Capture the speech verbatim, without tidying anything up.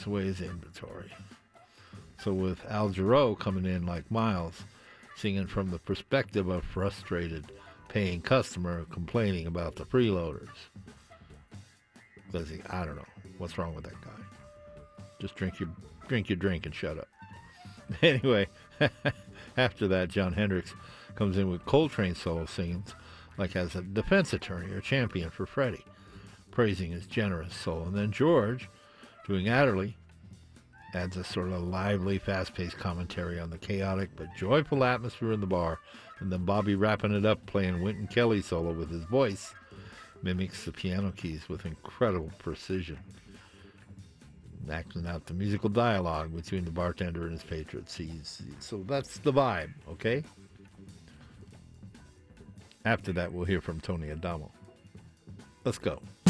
gives away his inventory. So with Al Jarreau coming in like Miles, singing from the perspective of frustrated paying customer complaining about the freeloaders. Because he, I don't know, what's wrong with that guy? Just drink your drink your drink and shut up. Anyway, after that, Jon Hendricks comes in with Coltrane solo singings, like as a defense attorney or champion for Freddie, praising his generous soul. And then George, doing Adderley, adds a sort of lively, fast-paced commentary on the chaotic but joyful atmosphere in the bar, and then Bobby wrapping it up playing Wynton Kelly solo with his voice, mimics the piano keys with incredible precision, acting out the musical dialogue between the bartender and his patron. So that's the vibe, okay? After that, we'll hear from Tony Adamo. Let's go.